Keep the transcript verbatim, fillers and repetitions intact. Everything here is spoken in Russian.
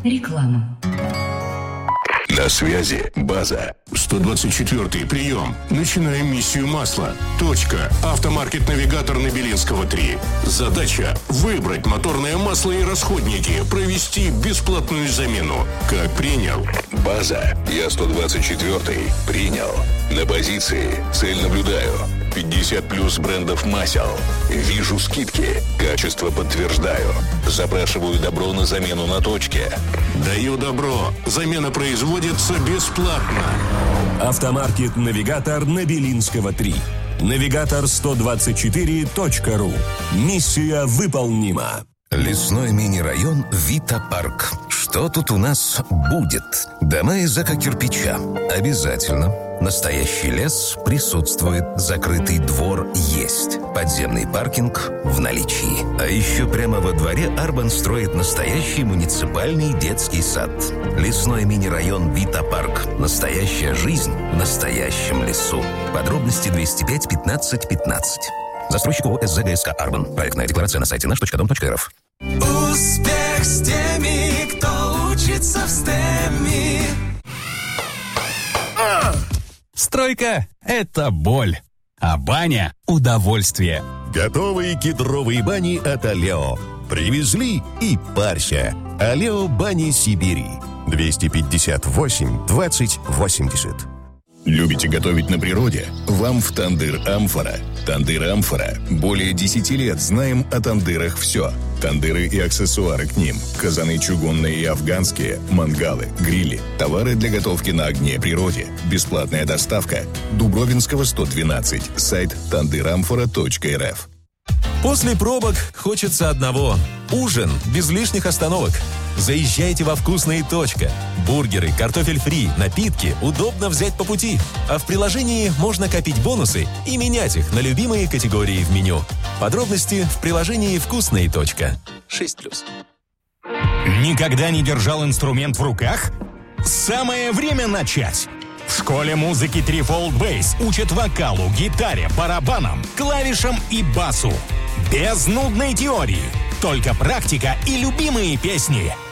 Реклама. На связи база. сто двадцать четвёртый прием. Начинаем миссию масла. Точка. Автомаркет-навигатор на Белинского три. Задача – выбрать моторное масло и расходники, провести бесплатную замену. Как принял? База. Я сто двадцать четвёртый. Принял. На позиции. Цель наблюдаю. пятьдесят плюс брендов масел. Вижу скидки. Качество подтверждаю. Запрашиваю добро на замену на точке. Даю добро. Замена производится бесплатно. Автомаркет-навигатор на Белинского три. Навигатор сто двадцать четыре точка ру. Миссия выполнима. Лесной мини-район Вита-парк. Что тут у нас будет? Дома из эко-кирпича. Обязательно. Настоящий лес присутствует. Закрытый двор есть. Подземный паркинг в наличии. А еще прямо во дворе Арбан строит настоящий муниципальный детский сад. Лесной мини-район Вита-парк. Настоящая жизнь в настоящем лесу. Подробности двести пять пятнадцать пятнадцать. Застройщик ООО СЗГСК «Арбан». Проектная декларация на сайте наш точка дом точка эр эф. Успех с теми, кто учится в стеме. Стройка – это боль, а баня – удовольствие. Готовые кедровые бани от Алео. Привезли и парься. Алео бани Сибири. двести пятьдесят восемь двадцать восемьдесят. Любите готовить на природе? Вам в Тандыр Амфора. Тандыр Амфора. Более десяти лет знаем о тандырах все. Тандыры и аксессуары к ним. Казаны чугунные и афганские, мангалы, грили. Товары для готовки на огне природе. Бесплатная доставка. Дубровинского сто двенадцать. Сайт тандырамфора точка эр эф. После пробок хочется одного – ужин без лишних остановок. Заезжайте во «Вкусные точка». Бургеры, картофель фри, напитки удобно взять по пути. А в приложении можно копить бонусы и менять их на любимые категории в меню. Подробности в приложении «Вкусные точка». шесть плюс. Никогда не держал инструмент в руках? Самое время начать! В школе музыки Threefold Bass учат вокалу, гитаре, барабанам, клавишам и басу. Без нудной теории. Только практика и любимые песни.